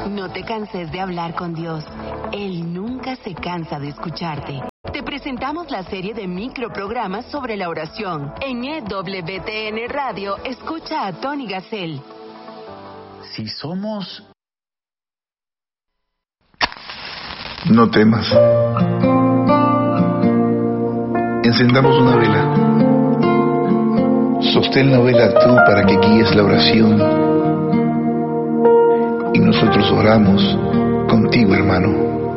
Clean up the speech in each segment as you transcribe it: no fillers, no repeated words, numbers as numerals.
No te canses de hablar con Dios. Él nunca se cansa de escucharte. Te presentamos la serie de microprogramas sobre la oración. En EWTN Radio, escucha a Tony Gassel. Si somos... No temas. Encendamos una vela. Sostén la vela tú para que guíes la oración. Y nosotros oramos contigo, hermano.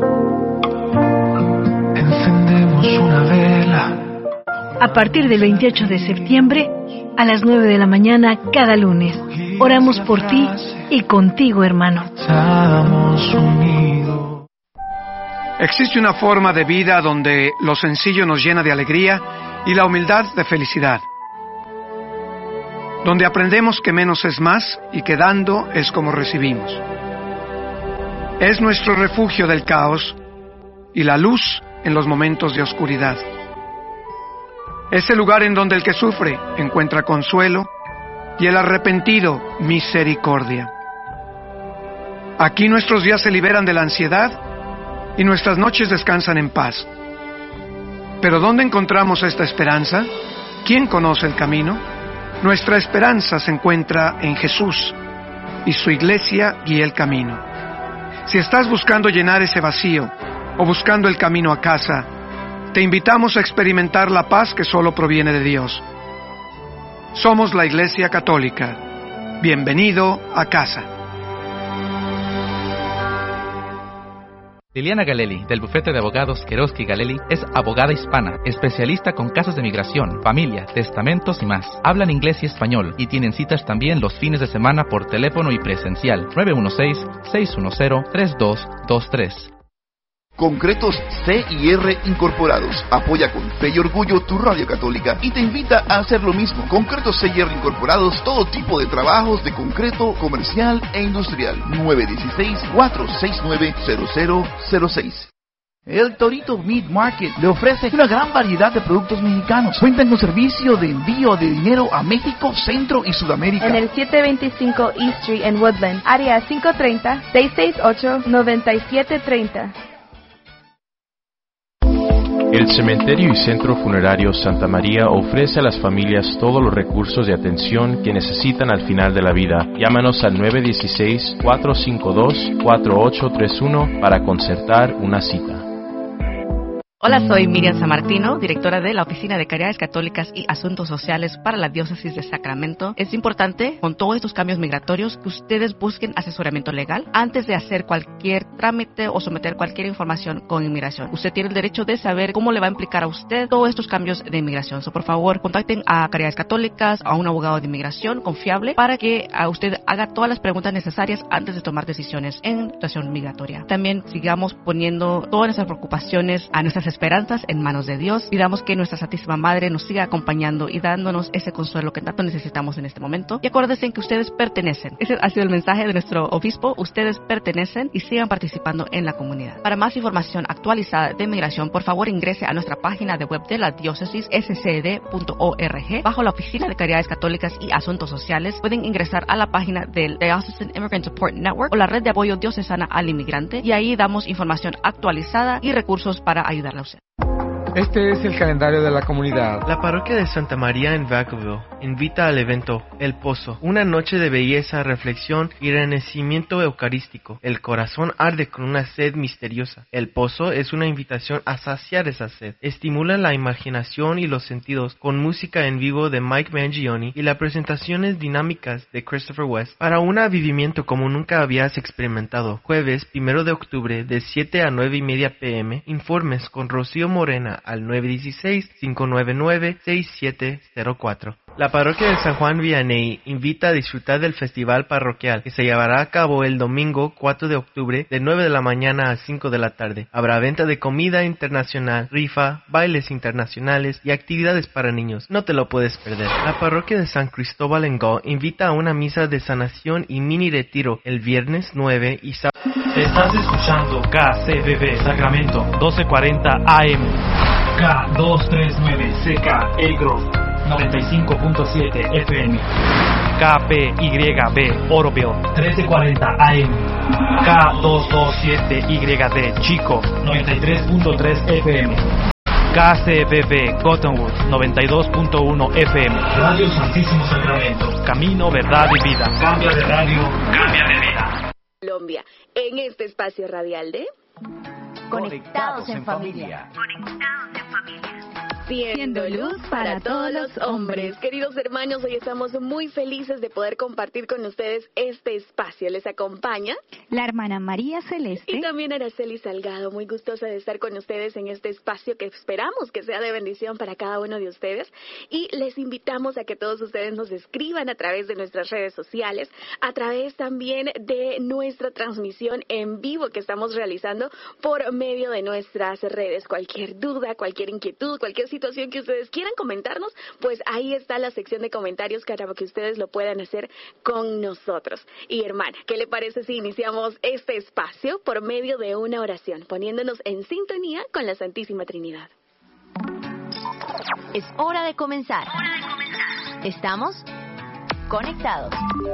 Encendemos una vela. A partir del 28 de septiembre, a las 9 de la mañana cada lunes, oramos por ti y contigo, hermano. Estamos unidos. Existe una forma de vida donde lo sencillo nos llena de alegría y la humildad de felicidad. Donde aprendemos que menos es más y que dando es como recibimos. Es nuestro refugio del caos y la luz en los momentos de oscuridad. Es el lugar en donde el que sufre encuentra consuelo y el arrepentido misericordia. Aquí nuestros días se liberan de la ansiedad y nuestras noches descansan en paz. Pero ¿dónde encontramos esta esperanza? ¿Quién conoce el camino? Nuestra esperanza se encuentra en Jesús y su iglesia guía el camino. Si estás buscando llenar ese vacío o buscando el camino a casa, te invitamos a experimentar la paz que solo proviene de Dios. Somos la Iglesia Católica. Bienvenido a casa. Liliana Galelli, del bufete de abogados Querosky Galelli, es abogada hispana, especialista con casos de migración, familia, testamentos y más. Hablan inglés y español y tienen citas también los fines de semana por teléfono y presencial. 916-610-3223. Concretos C&R Incorporados apoya con fe y orgullo tu radio católica y te invita a hacer lo mismo. Concretos C&R Incorporados, todo tipo de trabajos de concreto comercial e industrial. 916-469-0006. El Torito Meat Market le ofrece una gran variedad de productos mexicanos. Cuentan con servicio de envío de dinero a México, Centro y Sudamérica. En el 725 East Street en Woodland, área 530-668-9730. El Cementerio y Centro Funerario Santa María ofrece a las familias todos los recursos de atención que necesitan al final de la vida. Llámanos al 916-452-4831 para concertar una cita. Hola, soy Miriam Sammartino, directora de la Oficina de Caridades Católicas y Asuntos Sociales para la Diócesis de Sacramento. Es importante, con todos estos cambios migratorios, que ustedes busquen asesoramiento legal antes de hacer cualquier trámite o someter cualquier información con inmigración. Usted tiene el derecho de saber cómo le va a implicar a usted todos estos cambios de inmigración. Por favor, contacten a Caridades Católicas, a un abogado de inmigración confiable, para que a usted haga todas las preguntas necesarias antes de tomar decisiones en situación migratoria. También sigamos poniendo todas nuestras preocupaciones, a nuestras esperanzas en manos de Dios. Pidamos que nuestra Santísima Madre nos siga acompañando y dándonos ese consuelo que tanto necesitamos en este momento. Y acuérdense que ustedes pertenecen. Ese ha sido el mensaje de nuestro obispo. Ustedes pertenecen y sigan participando en la comunidad. Para más información actualizada de migración, por favor ingrese a nuestra página de web de la diócesis, scd.org. Bajo la Oficina de Caridades Católicas y Asuntos Sociales, pueden ingresar a la página del Diocesan Immigrant Support Network o la Red de Apoyo Diocesana al Inmigrante, y ahí damos información actualizada y recursos para ayudarle a usted. Este es el calendario de la comunidad. La parroquia de Santa María en Vacaville invita al evento El Pozo, una noche de belleza, reflexión y renacimiento eucarístico. El corazón arde con una sed misteriosa. El Pozo es una invitación a saciar esa sed. Estimula la imaginación y los sentidos con música en vivo de Mike Mangione y las presentaciones dinámicas de Christopher West para un avivamiento como nunca habías experimentado. Jueves 1 de octubre de 7 a 9:30 p.m. Informes con Rocío Morena al 916-599-6704. La parroquia de San Juan Vianney invita a disfrutar del festival parroquial que se llevará a cabo el domingo 4 de octubre de 9 de la mañana a 5 de la tarde. Habrá venta de comida internacional, rifa, bailes internacionales y actividades para niños. No te lo puedes perder. La parroquia de San Cristóbal en Go invita a una misa de sanación y mini retiro el viernes 9 y sábado. Estás escuchando KCBB Sacramento 1240 AM, K239 CK El Grove 95.7 FM. KPYB Oroville 1340 AM, K227YD Chico 93.3 FM, KCBB Cottonwood 92.1 FM, Radio Santísimo Sacramento, Camino, Verdad y Vida. Cambia de radio, cambia de vida. Colombia, en este espacio radial de Conectados en Familia. Siendo luz para todos los hombres. Queridos hermanos, hoy estamos muy felices de poder compartir con ustedes este espacio. Les acompaña la hermana María Celeste y también Araceli Salgado. Muy gustosa de estar con ustedes en este espacio que esperamos que sea de bendición para cada uno de ustedes. Y les invitamos a que todos ustedes nos escriban a través de nuestras redes sociales, a través también de nuestra transmisión en vivo que estamos realizando por medio de nuestras redes. Cualquier duda, cualquier inquietud, cualquier situación que ustedes quieran comentarnos, pues ahí está la sección de comentarios para que ustedes lo puedan hacer con nosotros. Y hermana, ¿qué le parece si iniciamos este espacio por medio de una oración, poniéndonos en sintonía con la Santísima Trinidad? Es hora de comenzar. Estamos conectados.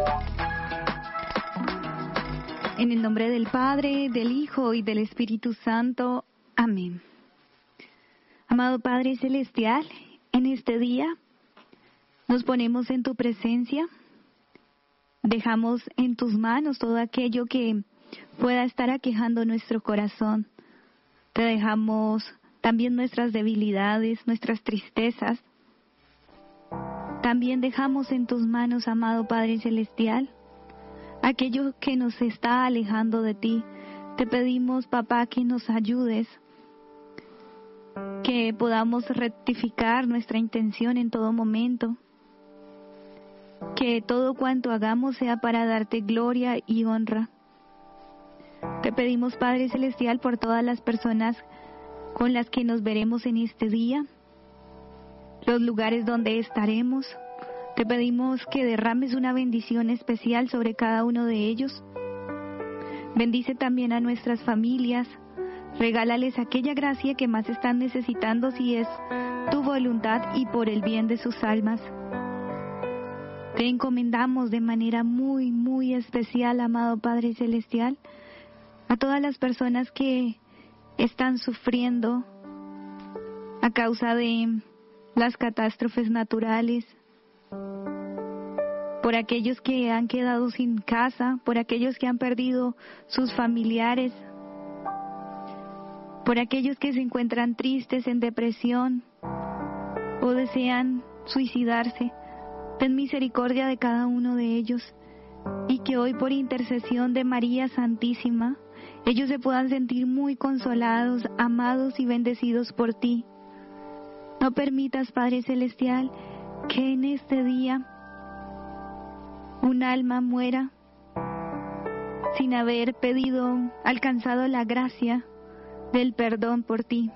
En el nombre del Padre, del Hijo y del Espíritu Santo. Amén. Amado Padre Celestial, en este día nos ponemos en tu presencia, dejamos en tus manos todo aquello que pueda estar aquejando nuestro corazón. Te dejamos también nuestras debilidades, nuestras tristezas. También dejamos en tus manos, amado Padre Celestial, aquello que nos está alejando de ti. Te pedimos, papá, que nos ayudes, que podamos rectificar nuestra intención en todo momento, que todo cuanto hagamos sea para darte gloria y honra. Te pedimos, Padre Celestial, por todas las personas con las que nos veremos en este día, los lugares donde estaremos. Te pedimos que derrames una bendición especial sobre cada uno de ellos. Bendice también a nuestras familias. Regálales aquella gracia que más están necesitando si es tu voluntad y por el bien de sus almas. Te encomendamos de manera muy, muy especial, amado Padre Celestial, a todas las personas que están sufriendo a causa de las catástrofes naturales, por aquellos que han quedado sin casa, por aquellos que han perdido sus familiares, por aquellos que se encuentran tristes, en depresión o desean suicidarse. Ten misericordia de cada uno de ellos y que hoy, por intercesión de María Santísima, ellos se puedan sentir muy consolados, amados y bendecidos por ti. No permitas, Padre Celestial, que en este día un alma muera sin haber alcanzado la gracia del perdón por ti.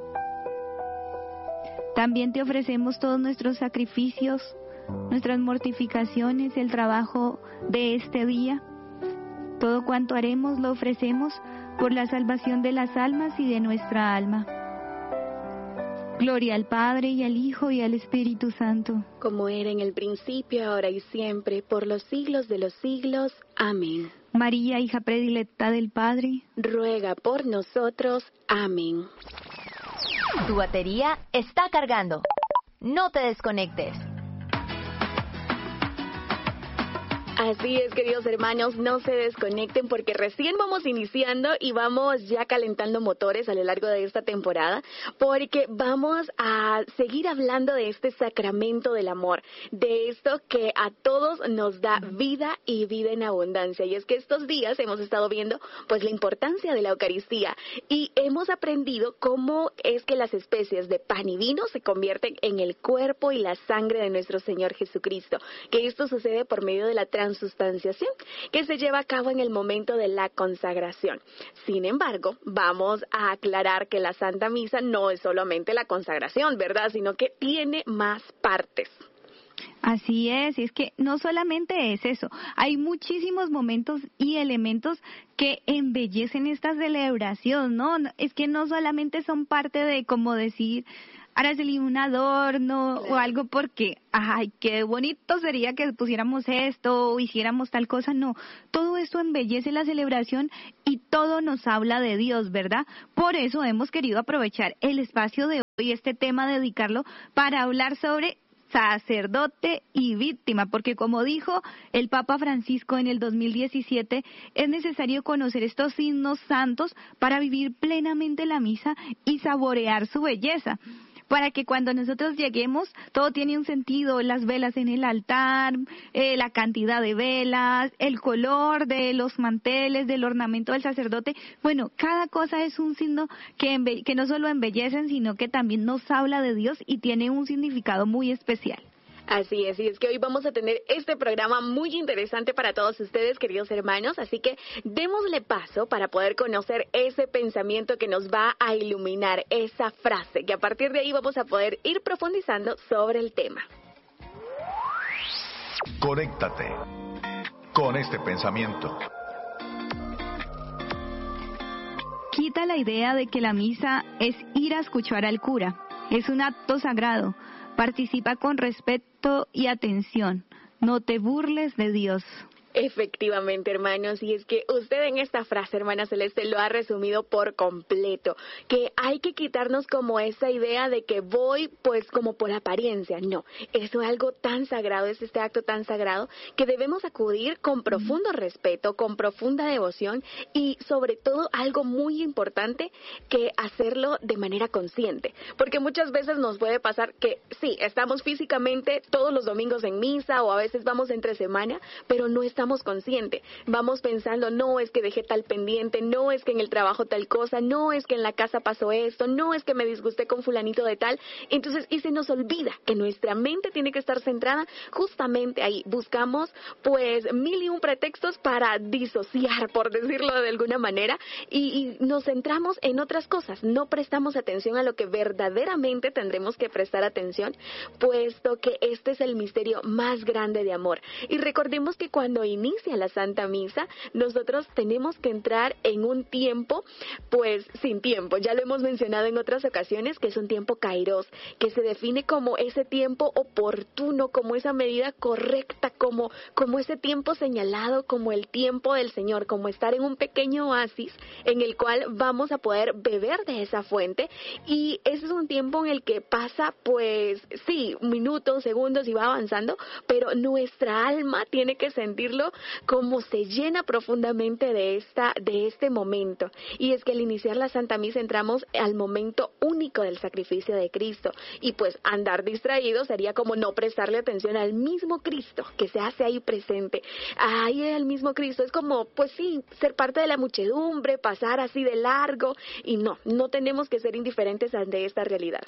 También te ofrecemos todos nuestros sacrificios, nuestras mortificaciones, el trabajo de este día. Todo cuanto haremos lo ofrecemos por la salvación de las almas y de nuestra alma. Gloria al Padre y al Hijo y al Espíritu Santo. Como era en el principio, ahora y siempre, por los siglos de los siglos. Amén. María, hija predilecta del Padre, ruega por nosotros. Amén. Tu batería está cargando. No te desconectes. Así es, queridos hermanos, no se desconecten porque recién vamos iniciando y vamos ya calentando motores a lo largo de esta temporada, porque vamos a seguir hablando de este sacramento del amor, de esto que a todos nos da vida y vida en abundancia. Y es que estos días hemos estado viendo pues la importancia de la Eucaristía y hemos aprendido cómo es que las especies de pan y vino se convierten en el cuerpo y la sangre de nuestro Señor Jesucristo, que esto sucede por medio de la transustanciación, que se lleva a cabo en el momento de la consagración. Sin embargo, vamos a aclarar que la Santa Misa no es solamente la consagración, ¿verdad?, sino que tiene más partes. Así es, y es que no solamente es eso, hay muchísimos momentos y elementos que embellecen esta celebración, ¿no? Es que no solamente son parte de, como decir, Araceli, un adorno o algo porque, ay, qué bonito sería que pusiéramos esto o hiciéramos tal cosa. No, todo esto embellece la celebración y todo nos habla de Dios, ¿verdad? Por eso hemos querido aprovechar el espacio de hoy, este tema, dedicarlo para hablar sobre sacerdote y víctima, porque como dijo el Papa Francisco en el 2017, es necesario conocer estos signos santos para vivir plenamente la misa y saborear su belleza, para que cuando nosotros lleguemos todo tiene un sentido, las velas en el altar, la cantidad de velas, el color de los manteles, del ornamento del sacerdote. Bueno, cada cosa es un signo que no solo embellecen, sino que también nos habla de Dios y tiene un significado muy especial. Así es, y es que hoy vamos a tener este programa muy interesante para todos ustedes, queridos hermanos, así que démosle paso para poder conocer ese pensamiento que nos va a iluminar, esa frase, que a partir de ahí vamos a poder ir profundizando sobre el tema. Conéctate con este pensamiento. Quita la idea de que la misa es ir a escuchar al cura, es un acto sagrado. Participa con respeto y atención. No te burles de Dios. Efectivamente, hermanos, y es que usted en esta frase, hermana Celeste, lo ha resumido por completo, que hay que quitarnos como esa idea de que voy pues como por apariencia. No, eso es algo tan sagrado, es este acto tan sagrado que debemos acudir con profundo respeto, con profunda devoción y sobre todo algo muy importante, que hacerlo de manera consciente, porque muchas veces nos puede pasar que sí, estamos físicamente todos los domingos en misa o a veces vamos entre semana, pero no estamos conscientes, vamos pensando, no es que dejé tal pendiente, no es que en el trabajo tal cosa, no es que en la casa pasó esto, no es que me disgusté con fulanito de tal, entonces y se nos olvida que nuestra mente tiene que estar centrada justamente ahí, buscamos pues 1001 pretextos para disociar, por decirlo de alguna manera, y nos centramos en otras cosas, no prestamos atención a lo que verdaderamente tendremos que prestar atención, puesto que este es el misterio más grande de amor, y recordemos que cuando inicia la Santa Misa, nosotros tenemos que entrar en un tiempo, pues sin tiempo. Ya lo hemos mencionado en otras ocasiones, que es un tiempo kairos, que se define como ese tiempo oportuno, como esa medida correcta, como ese tiempo señalado, como el tiempo del Señor, como estar en un pequeño oasis en el cual vamos a poder beber de esa fuente, y ese es un tiempo en el que pasa, pues sí, minutos, segundos y va avanzando, pero nuestra alma tiene que sentirlo como se llena profundamente de este momento. Y es que al iniciar la Santa Misa entramos al momento único del sacrificio de Cristo, y pues andar distraído sería como no prestarle atención al mismo Cristo que se hace ahí presente. Ahí el mismo Cristo es como, pues sí, ser parte de la muchedumbre, pasar así de largo, y no tenemos que ser indiferentes ante esta realidad.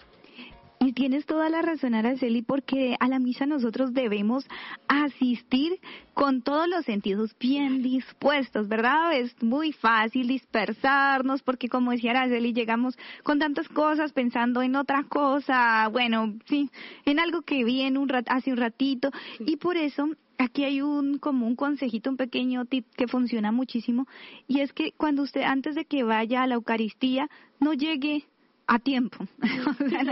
Y tienes toda la razón, Araceli, porque a la misa nosotros debemos asistir con todos los sentidos bien dispuestos, ¿verdad? Es muy fácil dispersarnos porque, como decía Araceli, llegamos con tantas cosas pensando en otra cosa, bueno, sí, en algo que vi hace un ratito, y por eso aquí hay como un consejito, un pequeño tip que funciona muchísimo, y es que cuando usted, antes de que vaya a la Eucaristía, no llegue a tiempo, sobre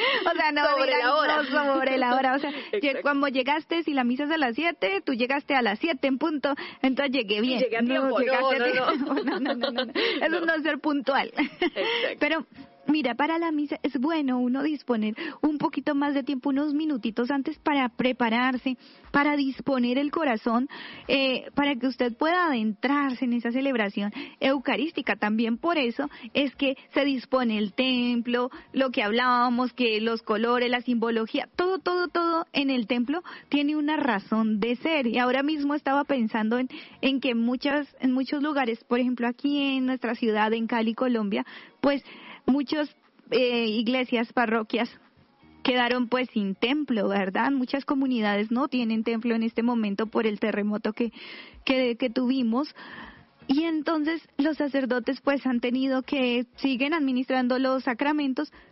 la hora, o sea, cuando llegaste, si la misa es a las 7, tú llegaste a las 7 en punto, entonces llegué bien. Llegué a tiempo, no, eso no es ser puntual. Pero mira, para la misa es bueno uno disponer un poquito más de tiempo, unos minutitos antes, para prepararse, para disponer el corazón, para que usted pueda adentrarse en esa celebración eucarística. También por eso es que se dispone el templo, lo que hablábamos, que los colores, la simbología, todo en el templo tiene una razón de ser. Y ahora mismo estaba pensando en que en muchos lugares, por ejemplo aquí en nuestra ciudad, en Cali, Colombia, pues muchas iglesias, parroquias quedaron pues sin templo, ¿verdad? Muchas comunidades no tienen templo en este momento por el terremoto que tuvimos. Y entonces los sacerdotes pues han tenido que siguen administrando los sacramentos,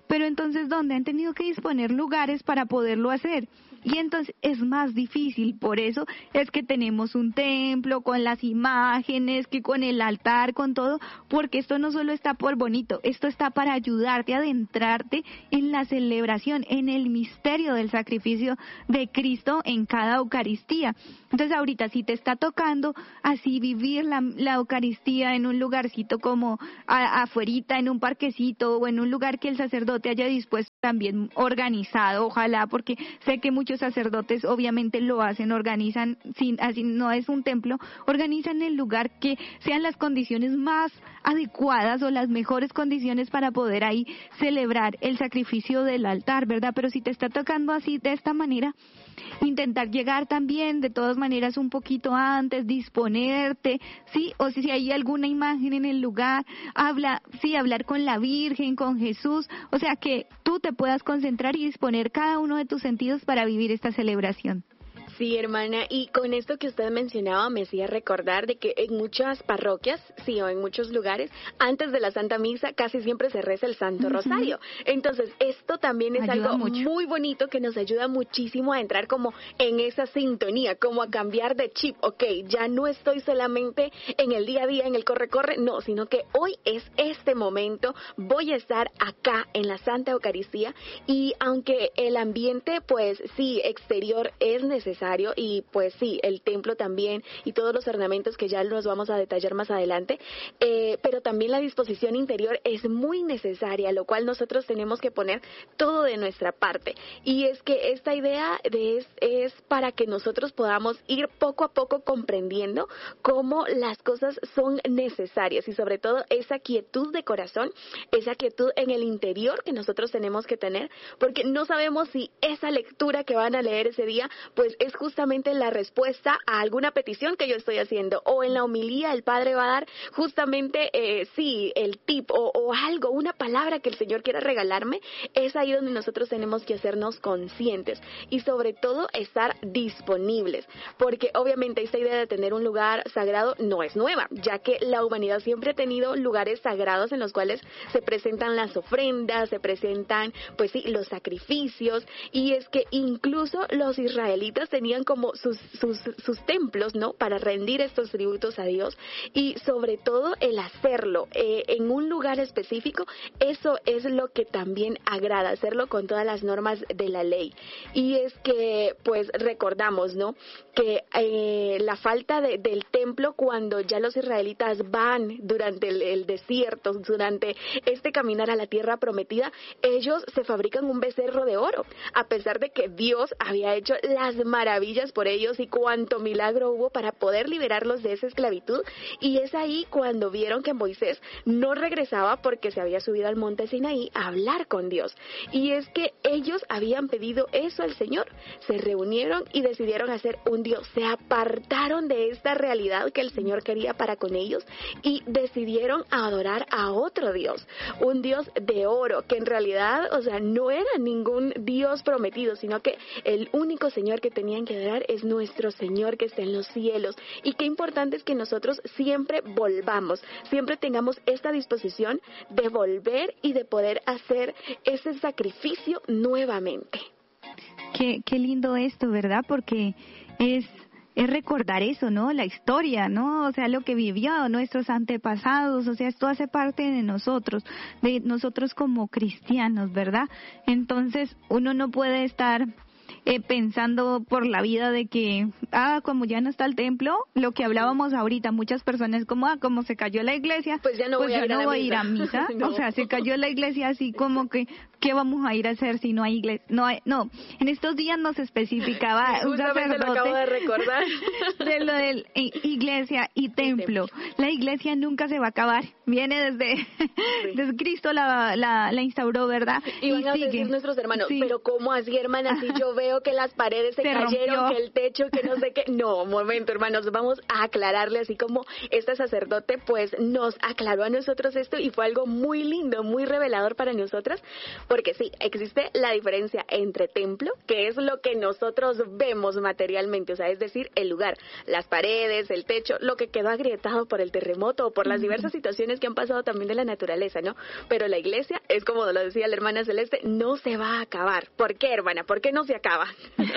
pero entonces ¿dónde? Han tenido que disponer lugares para poderlo hacer. Y entonces es más difícil, por eso es que tenemos un templo con las imágenes, que con el altar, con todo, porque esto no solo está por bonito, esto está para ayudarte a adentrarte en la celebración, en el misterio del sacrificio de Cristo en cada Eucaristía. Entonces ahorita si te está tocando así vivir la Eucaristía en un lugarcito como afuerita, en un parquecito o en un lugar que el sacerdote haya dispuesto también organizado, ojalá, porque sé que muchos sacerdotes obviamente lo hacen, organizan, así no es un templo, organizan el lugar que sean las condiciones más adecuadas o las mejores condiciones para poder ahí celebrar el sacrificio del altar, ¿verdad? Pero si te está tocando así de esta manera, intentar llegar también de todas maneras un poquito antes, disponerte, sí, o si hay alguna imagen en el lugar, hablar con la Virgen, con Jesús, o sea que tú te puedas concentrar y disponer cada uno de tus sentidos para vivir esta celebración. Sí, hermana, y con esto que usted mencionaba me hacía recordar de que en muchas parroquias, sí, o en muchos lugares, antes de la Santa Misa casi siempre se reza el Santo Rosario. Entonces, esto también es algo muy bonito que nos ayuda muchísimo a entrar como en esa sintonía, como a cambiar de chip. Ok, ya no estoy solamente en el día a día, en el corre-corre, no, sino que hoy es este momento, voy a estar acá en la Santa Eucaristía, y aunque el ambiente, pues sí, exterior es necesario, y pues sí, el templo también y todos los ornamentos que ya los vamos a detallar más adelante, pero también la disposición interior es muy necesaria, lo cual nosotros tenemos que poner todo de nuestra parte, y es que esta idea es para que nosotros podamos ir poco a poco comprendiendo cómo las cosas son necesarias, y sobre todo esa quietud de corazón, esa quietud en el interior que nosotros tenemos que tener, porque no sabemos si esa lectura que van a leer ese día pues es justamente la respuesta a alguna petición que yo estoy haciendo, o en la homilía el Padre va a dar justamente, sí, el tip o algo, una palabra que el Señor quiera regalarme. Es ahí donde nosotros tenemos que hacernos conscientes y sobre todo estar disponibles, porque obviamente esta idea de tener un lugar sagrado no es nueva, ya que la humanidad siempre ha tenido lugares sagrados en los cuales se presentan las ofrendas, se presentan, pues sí, los sacrificios, y es que incluso los israelitas tenían como sus templos, ¿no?, para rendir estos tributos a Dios, y sobre todo el hacerlo en un lugar específico, eso es lo que también agrada, hacerlo con todas las normas de la ley. Y es que, pues recordamos, ¿no?, que la falta del templo, cuando ya los israelitas van durante el desierto, durante este caminar a la tierra prometida, ellos se fabrican un becerro de oro, a pesar de que Dios había hecho las maravillas por ellos y cuánto milagro hubo para poder liberarlos de esa esclavitud. Y es ahí cuando vieron que Moisés no regresaba porque se había subido al monte Sinaí a hablar con Dios. Y es que ellos habían pedido eso al Señor, se reunieron y decidieron hacer un Dios, se apartaron de esta realidad que el Señor quería para con ellos y decidieron adorar a otro Dios, un Dios de oro, que en realidad, o sea, no era ningún Dios prometido, sino que el único Señor que tenían que adorar es nuestro Señor que está en los cielos. Y qué importante es que nosotros siempre volvamos, siempre tengamos esta disposición de volver y de poder hacer ese sacrificio nuevamente. Qué lindo esto, ¿verdad? Porque es recordar eso, ¿no? La historia, ¿no? O sea, lo que vivió nuestros antepasados, o sea, esto hace parte de nosotros como cristianos, ¿verdad? Entonces, uno no puede estar pensando por la vida de que, como ya no está el templo, lo que hablábamos ahorita, muchas personas como, como se cayó la iglesia, pues ya no voy a ir a misa. No. O sea, se cayó la iglesia así como que, ¿qué vamos a ir a hacer si no hay iglesia? No, en estos días nos especificaba un sacerdote, lo acabo de recordar, de lo de iglesia y templo. La iglesia nunca se va a acabar, viene desde Cristo la instauró, ¿verdad? Y van a decir nuestros hermanos, pero ¿cómo así, hermana? Si yo veo que las paredes se cayeron, rompió, que el techo, que no sé qué. No, un momento, hermanos, vamos a aclararle, así como este sacerdote pues nos aclaró a nosotros esto, y fue algo muy lindo, muy revelador para nosotras, porque sí, existe la diferencia entre templo, que es lo que nosotros vemos materialmente, o sea, es decir, el lugar, las paredes, el techo, lo que quedó agrietado por el terremoto o por las diversas situaciones que han pasado también de la naturaleza, ¿no? Pero la iglesia es, como lo decía la hermana Celeste, no se va a acabar. ¿Por qué, hermana? ¿Por qué no se acaba?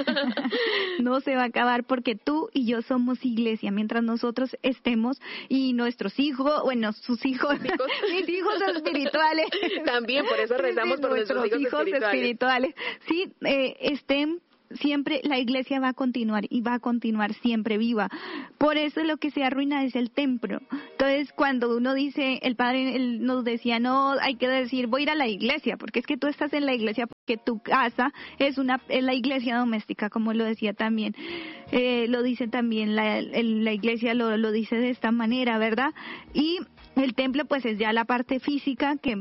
No se va a acabar porque tú y yo somos iglesia. Mientras nosotros estemos y nuestros hijos, bueno, sus hijos, mis hijos espirituales. También, por eso rezamos por nuestros hijos espirituales. Sí, estén. Siempre la iglesia va a continuar y va a continuar siempre viva. Por eso lo que se arruina es el templo. Entonces, cuando uno dice, el padre él nos decía, no, hay que decir, voy a ir a la iglesia, porque es que tú estás en la iglesia, porque tu casa es la iglesia doméstica, como lo decía también. Lo dice también la iglesia, lo dice de esta manera, ¿verdad? Y el templo pues es ya la parte física que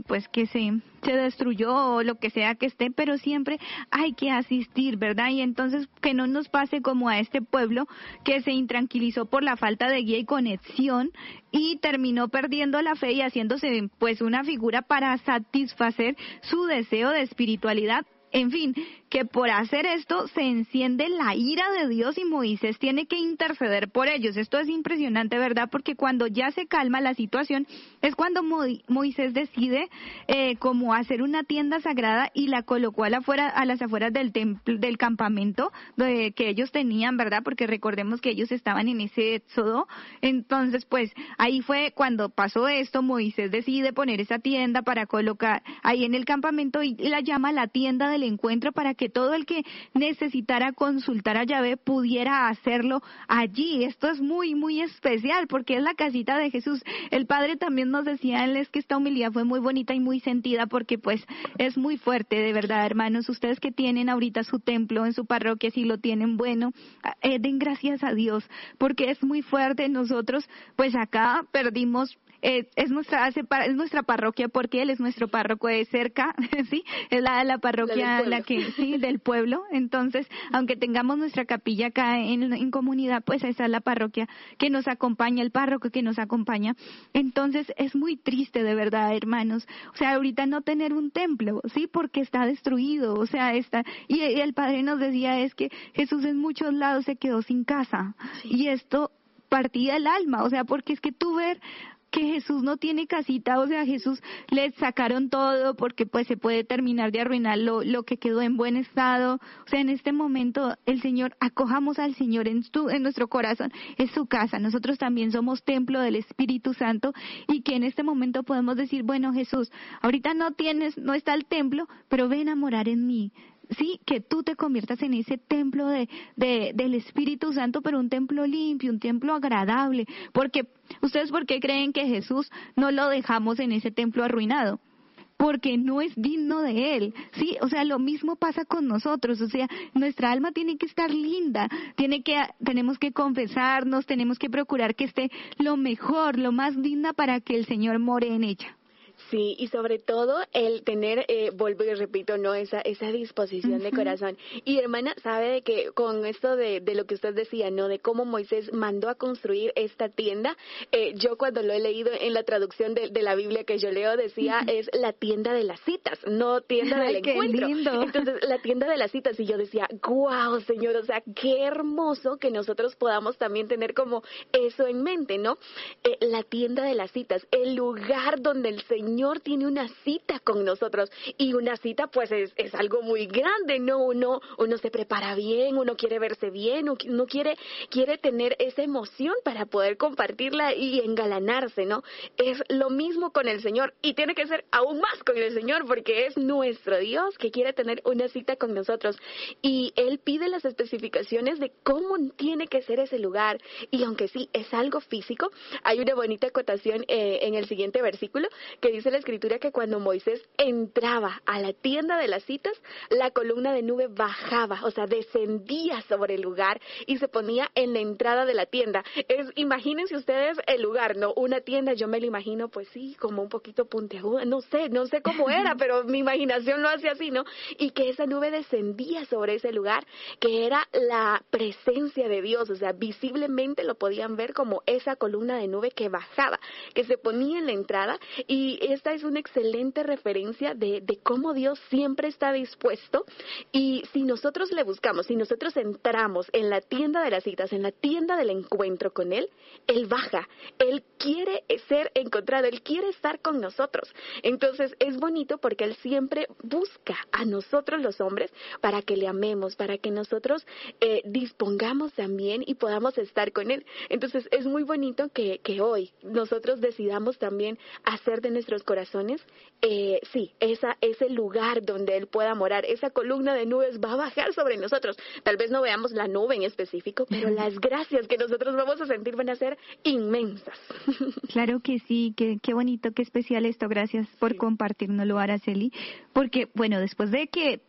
se destruyó o lo que sea que esté, pero siempre hay que asistir, ¿verdad? Y entonces que no nos pase como a este pueblo que se intranquilizó por la falta de guía y conexión y terminó perdiendo la fe y haciéndose pues una figura para satisfacer su deseo de espiritualidad. En fin, que por hacer esto se enciende la ira de Dios y Moisés tiene que interceder por ellos. Esto es impresionante, ¿verdad? Porque cuando ya se calma la situación es cuando Moisés decide como hacer una tienda sagrada y la colocó a las afueras del templo, del campamento que ellos tenían, ¿verdad? Porque recordemos que ellos estaban en ese éxodo. Entonces, pues ahí fue cuando pasó esto. Moisés decide poner esa tienda para colocar ahí en el campamento y la llama la tienda del encuentro para que todo el que necesitara consultar a Yahvé pudiera hacerlo allí. Esto es muy, muy especial porque es la casita de Jesús. El Padre también nos decía, es que esta humildad fue muy bonita y muy sentida porque pues es muy fuerte, de verdad, hermanos. Ustedes que tienen ahorita su templo en su parroquia, si lo tienen, bueno, den gracias a Dios porque es muy fuerte. Nosotros pues acá perdimos es nuestra parroquia porque él es nuestro párroco de cerca, sí, es la parroquia del pueblo. Entonces, aunque tengamos nuestra capilla acá en comunidad, pues esa es la parroquia que nos acompaña, el párroco que nos acompaña. Entonces, es muy triste, de verdad, hermanos. O sea, ahorita no tener un templo, sí, porque está destruido, o sea, y el Padre nos decía es que Jesús en muchos lados se quedó sin casa, sí. Y esto partía el alma, o sea, porque es que tú ver que Jesús no tiene casita, o sea, Jesús le sacaron todo porque pues se puede terminar de arruinar lo que quedó en buen estado. O sea, en este momento el Señor, acojamos al Señor en nuestro corazón, es su casa. Nosotros también somos templo del Espíritu Santo y que en este momento podemos decir, bueno, Jesús, ahorita no está el templo, pero ven a morar en mí. Sí, que tú te conviertas en ese templo del Espíritu Santo, pero un templo limpio, un templo agradable. Porque, ¿ustedes por qué creen que Jesús no lo dejamos en ese templo arruinado? Porque no es digno de Él, ¿sí? O sea, lo mismo pasa con nosotros, o sea, nuestra alma tiene que estar linda, tenemos que confesarnos, tenemos que procurar que esté lo mejor, lo más digna para que el Señor more en ella. Sí, y sobre todo el tener, vuelvo y repito, no esa disposición de corazón. Y hermana, sabe de que con esto de lo que usted decía, ¿no? De cómo Moisés mandó a construir esta tienda, yo cuando lo he leído en la traducción de la Biblia que yo leo decía es la tienda de las citas, no tienda del encuentro. Lindo. Entonces, la tienda de las citas, y yo decía, guau, Señor, o sea, qué hermoso que nosotros podamos también tener como eso en mente, ¿no? La tienda de las citas, el lugar donde el Señor tiene una cita con nosotros, y una cita pues es algo muy grande, ¿no? Uno se prepara bien, uno quiere verse bien, uno quiere tener esa emoción para poder compartirla y engalanarse, ¿no? Es lo mismo con el Señor, y tiene que ser aún más con el Señor, porque es nuestro Dios que quiere tener una cita con nosotros, y Él pide las especificaciones de cómo tiene que ser ese lugar, y aunque sí es algo físico, hay una bonita acotación en el siguiente versículo, que dice la Escritura que cuando Moisés entraba a la tienda de las citas, la columna de nube bajaba, o sea, descendía sobre el lugar y se ponía en la entrada de la tienda. Imagínense ustedes el lugar, ¿no? Una tienda, yo me lo imagino, pues sí, como un poquito puntiaguda, no sé cómo era, pero mi imaginación lo hace así, ¿no? Y que esa nube descendía sobre ese lugar, que era la presencia de Dios, o sea, visiblemente lo podían ver como esa columna de nube que bajaba, que se ponía en la entrada, y esta es una excelente referencia de cómo Dios siempre está dispuesto, y si nosotros le buscamos, si nosotros entramos en la tienda de las citas, en la tienda del encuentro con Él, Él baja, Él quiere ser encontrado, Él quiere estar con nosotros. Entonces es bonito porque Él siempre busca a nosotros los hombres para que le amemos, para que nosotros dispongamos también y podamos estar con Él. Entonces es muy bonito que hoy nosotros decidamos también hacer de nuestros corazones, ese lugar donde Él pueda morar. Esa columna de nubes va a bajar sobre nosotros. Tal vez no veamos la nube en específico, pero las gracias que nosotros vamos a sentir van a ser inmensas. Claro que sí, qué bonito, qué especial esto. Gracias por compartirnoslo, Araceli. Porque, bueno, después de que